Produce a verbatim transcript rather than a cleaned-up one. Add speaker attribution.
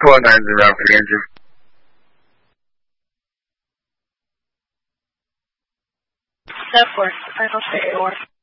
Speaker 1: four nine zero for the engine.
Speaker 2: That works. I don't say it works.